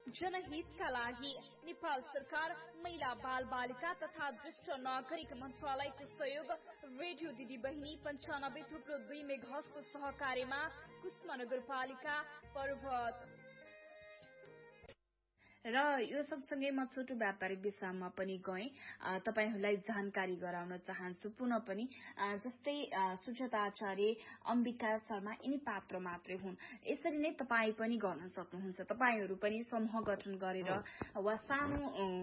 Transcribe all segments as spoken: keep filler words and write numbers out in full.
जनहितका लागि नेपाल सरकार महिला बाल बालिका तथा ज्येष्ठ नागरिक मन्त्रालयको सहयोग रेडियो दिदी बहिनी पञ्चानब्बे थुप्रो दुई मेघाहरुको सहकार्यमा कुस्मा नगरपालिका पर्वत। र यो सँगसँगै म छोटो व्यापारिक विषयमा पनि गएँ, तपाईहरूलाई जानकारी गराउन चाहन्छु। पुनः पनि जस्तै सुजाता आचार्य, अम्बिका शर्मा यिनी पात्र मात्रै हुन्। यसरी नै तपाईँ पनि गर्न सक्नुहुन्छ। तपाईहरू पनि समूह गठन गरेर वा सानो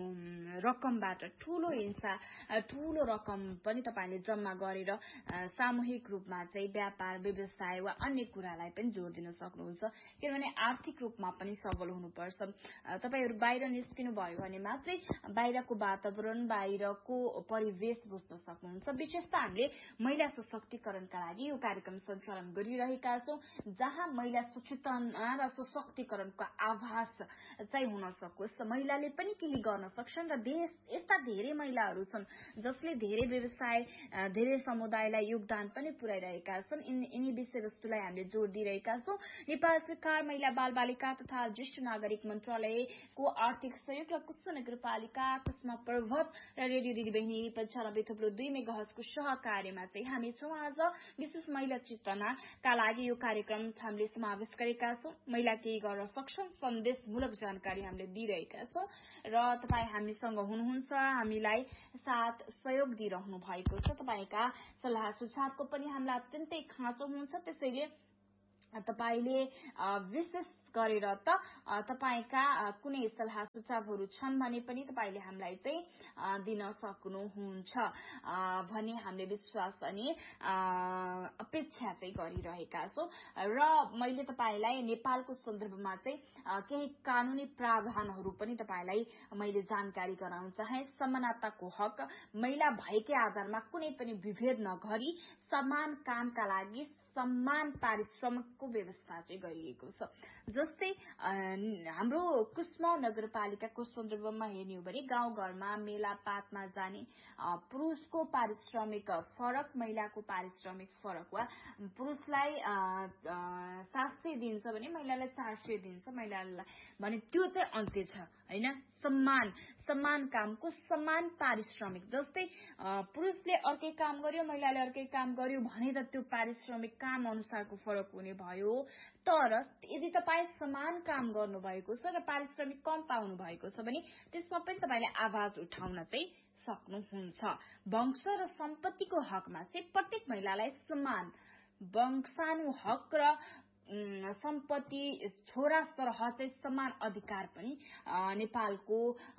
रकमबाट ठूलो हिस्सा ठूलो रकम पनि तपाईले जम्मा गरेर सामूहिक रूपमा चाहिँ व्यापार व्यवसाय वा अन्य कुरालाई पनि जोड दिन सक्नुहुन्छ। किनभने आर्थिक रूपमा पनि सबल हुनुपर्छ। तपाईहरू बाहिर निस्किनु भयो भने मात्रै बाहिरको वातावरण बाहिरको परिवेश बुझ्न सक्नुहुन्छ। विशेष त हामीले महिला सशक्तिकरणका लागि यो कार्यक्रम सञ्चालन गरिरहेका छौं, जहाँ महिला सचेतना र सशक्तिकरणको आभास चाहिँ हुन सकोस्। महिलाले पनि केही गर्न सक्छन् र देश यस्ता धेरै महिलाहरू छन् जसले धेरै व्यवसाय धेरै समुदायलाई योगदान पनि पुर्याइरहेका छन्। यिनी विषयवस्तुलाई हामीले जोड दिइरहेका छौं। नेपाल सरकार महिला बाल बालिका तथा ज्येष्ठ नागरिक मन्त्रालयको आर्थिक सहयोग र कुस्मा नगरपालिका कुस्मा पर्वत र रेडियो दिदी बहिनी पञ्चानब्बे थुप्रो दुई मेगाहर्जको सहकार्यमा चाहिँ हामी छौं। आज विशेष महिला चेतनाका लागि यो कार्यक्रम हामीले समावेश गरेका छौं। महिला केही गर्न सक्छन् सन्देशमूलक जानकारी हामीले दिइरहेका छौं र तपाई हामीसँग हुनुहुन्छ, हामीलाई साथ सहयोग दिइरहनु भएको छ। तपाईका सल्लाह सुझावको पनि हामीलाई अत्यन्तै खाँचो हुन्छ। त्यसैले तपाईले विशेष गरेर त तपाईका कुनै सल्लाह सुझावहरू छन् भने पनि तपाईले हामीलाई चाहिँ दिन सक्नुहुन्छ भन्ने हामीले विश्वास अनि अपेक्षा चाहिँ गरिरहेका छौं। र मैले तपाईलाई नेपालको सन्दर्भमा चाहिँ केही कानूनी प्रावधानहरू पनि तपाईलाई मैले जानकारी गराउन चाहे। समानताको हक, महिला भएकै आधारमा कुनै पनि विभेद नगरी समान कामका लागि समान पारिश्रमिकको व्यवस्था चाहिँ गरिएको छ। जस्तै हाम्रो कुस्मा नगरपालिकाको सन्दर्भमा हेर्ने हो भने गाउँघरमा मेलापातमा जाने पुरुषको पारिश्रमिक फरक, महिलाको पारिश्रमिक फरक वा पुरुषलाई सात सय दिन्छ भने महिलालाई चार सय दिन्छ महिलालाई भने त्यो चाहिँ अन्त्य छ हैन। समान समान कामको समान पारिश्रमिक। जस्तै पुरुषले अर्कै काम गर्यो महिलाले अर्कै काम गर्यो भने त त्यो पारिश्रमिक काम अनुसारको फरक हुने भयो। तर यदि तपाईँ समान काम गर्नु भएको छ र पारिश्रमिक कम पाउनु भएको छ भने त्यसमा पनि तपाईले आवाज उठाउन चाहिँ सक्नुहुन्छ। वंश र सम्पत्तिको हकमा चाहिँ प्रत्येक महिलालाई समान वंशानु हक र सम्पत्ति छोरा सरह चाहिँ समान अधिकार पनि नेपालको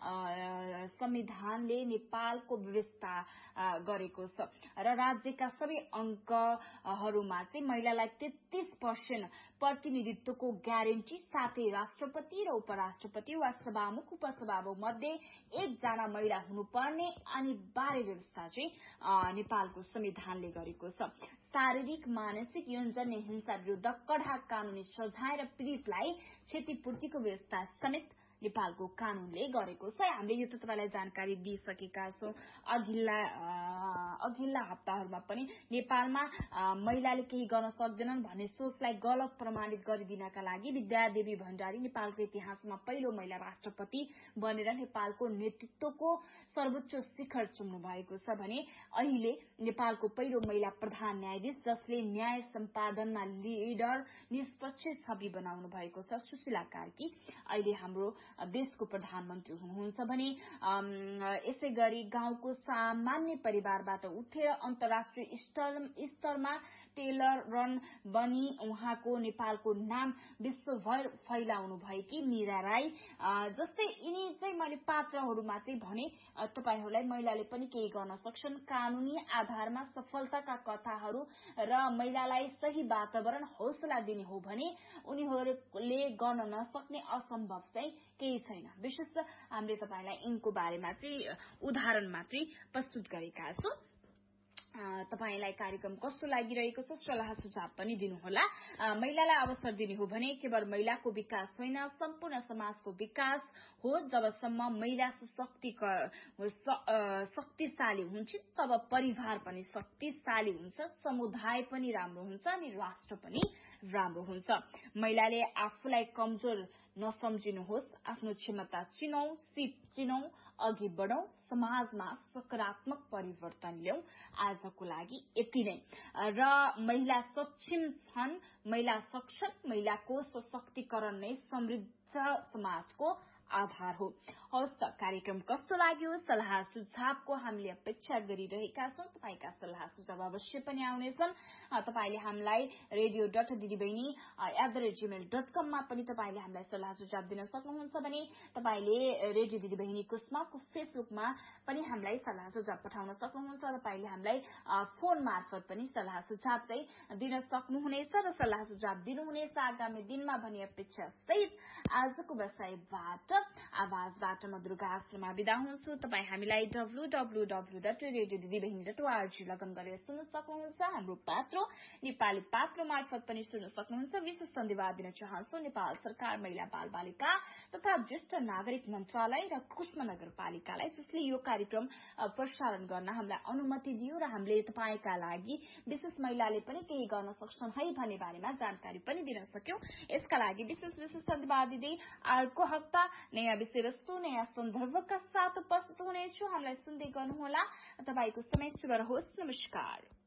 संविधानले नेपालको व्यवस्था गरेको छ र राज्यका सबै अंगहरूमा चाहिँ महिलालाई तेत्तीस प्रतिशत प्रतिनिधित्वको ग्यारेन्टी, साथै राष्ट्रपति र उपराष्ट्रपति वा सभामुख उपसभामुख मध्ये एकजना महिला हुनुपर्ने अनिवार्य व्यवस्था चाहिँ नेपालको संविधानले गरेको छ। शारीरिक मानसिक यौनजन्य हिंसा विरुद्ध कड़ा कानूनी सजाय र पीड़ितलाई क्षतिपूर्तिको व्यवस्था समेत नेपालको कानूनले गरेको छ। हामीले यो त तपाईलाई जानकारी दिइसकेका छौं। अघिल्ला अघिल्ला हप्ताहरुमा पनि नेपालमा महिलाले केही गर्न सक्दैनन् भन्ने सोचलाई गलत प्रमाणित गरिदिनका लागि विद्यादेवी भण्डारी नेपालको इतिहासमा पहिलो महिला राष्ट्रपति बनेर नेपालको नेतृत्वको सर्वोच्च शिखर चुम्नु भएको छ भने अहिले नेपालको पहिलो महिला प्रधान न्यायाधीश जसले न्याय सम्पादनमा लिडर निष्पक्ष छवि बनाउनु भएको छ सुशीला कार्की अहिले हाम्रो देशको प्रधानमन्त्री हुनुहुन्छ भने यसै गरी गाउँको सामान्य परिवारबाट उठेर अन्तर्राष्ट्रिय स्तरमा टेलर रन बनी उहाँको नेपालको नाम विश्वभर फैलाउनु भएकी मीरा राई जस्तै यिनी चाहिँ मैले पात्रहरू मात्रै भने। तपाईहरूलाई महिलाले पनि केही गर्न सक्छन्। कानूनी आधारमा सफलताका कथाहरू र महिलालाई सही वातावरण हौसला दिने हो भने उनीहरूले गर्न नसक्ने असम्भव चाहिँ केही छैन। विशेष हामीले तपाईलाई यिनको बारेमा चाहिँ उदाहरण मात्रै प्रस्तुत गरेका छौं। तपाईलाई कार्यक्रम कस्तो लागिरहेको छ सल्लाह सुझाव पनि दिनुहोला। महिलालाई अवसर दिने हो भने केवल महिलाको विकास होइन सम्पूर्ण समाजको विकास हो। जबसम्म महिला शक्ति शक्तिशाली हुन्छ तब परिवार पनि शक्तिशाली हुन्छ, समुदाय पनि राम्रो हुन्छ अनि राष्ट्र पनि राम्रो हुन्छ। महिलाले आफूलाई कमजोर नसम्झिनुहोस्, आफ्नो क्षमता चिनौं, सिप चिनौं, अघि बढौं, समाजमा सकारात्मक परिवर्तन ल्याउँ। आजको लागि यति नै। र महिला सक्षम छन्, महिला सक्षम, महिलाको सशक्तिकरण नै समृद्ध समाजको आधार हो। हवस् त, कार्यक्रम कस्तो लाग्यो? सल्लाह सुझावको हामीले अपेक्षा गरिरहेका छौं। तपाईका सल्लाह सुझाव अवश्य पनि आउनेछन्। तपाईले हामीलाई रेडियो डट दिदीबहिनी at the rate Gmail dot कममा पनि तपाईले हामीलाई सल्लाह सुझाव दिन सक्नुहुन्छ भने तपाईले रेडियो दिदीबहिनी कुस्माको फेसबुकमा पनि हामीलाई सल्लाह सुझाव पठाउन सक्नुहुन्छ। तपाईले हामीलाई फोन मार्फत पनि सल्लाह सुझाव चाहिँ दिन सक्नुहुनेछ र सल्लाह सुझाव दिनुहुनेछ आगामी दिनमा भनी अपेक्षा सहित आजको बसाईबाट आवाजबाट म दुर्गा आश्रमा बिदा हुन्छु। तपाई हामीलाई W W W dot radio दिदीबहिनी डट ओआरजी लगन गरेर सुन्न सक्नुहुन्छ। हाम्रो पात्रो नेपाली पात्रो मार्फत पनि सुन्न सक्नुहुन्छ। विशेष धन्यवाद दिन चाहन्छु नेपाल सरकार महिला बाल बालिका तथा ज्येष्ठ नागरिक मन्त्रालय र कुष्मा नगरपालिकालाई, जसले यो कार्यक्रम प्रसारण गर्न हामीलाई अनुमति दियो र हामीले तपाईका लागि विशेष महिलाले पनि केही गर्न सक्छन् है भन्ने बारेमा जानकारी पनि दिन सक्यौं। यसका लागि विशेष विशेष धन्यवाद दिँदै अर्को हप्ता नयाँ विषयवस्तु नयाँ सन्दर्भका साथ उपस्थित हुनेछु। हामीलाई सुन्दै गर्नुहोला। तपाईको समय शुभ रहोस्। नमस्कार।